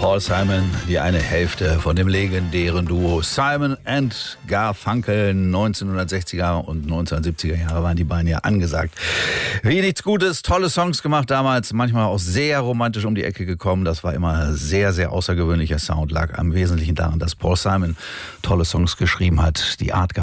Paul Simon, die eine Hälfte von dem legendären Duo Simon and Garfunkel. 1960er und 1970er Jahre waren die beiden ja angesagt. Wie nichts Gutes, tolle Songs gemacht damals, manchmal auch sehr romantisch um die Ecke gekommen. Das war immer sehr, sehr außergewöhnlicher Sound, lag am Wesentlichen daran, dass Paul Simon tolle Songs geschrieben hat, die Art